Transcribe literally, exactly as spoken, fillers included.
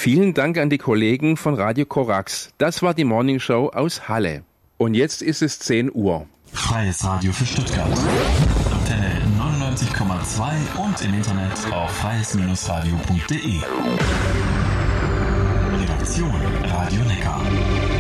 Vielen Dank an die Kollegen von Radio Korax. Das war die Morning Show aus Halle. Und jetzt ist es zehn Uhr. Freies Radio für Stuttgart. Antenne neunundneunzig Komma zwei und im Internet auf freies radio punkt de. Redaktion Radio Neckar.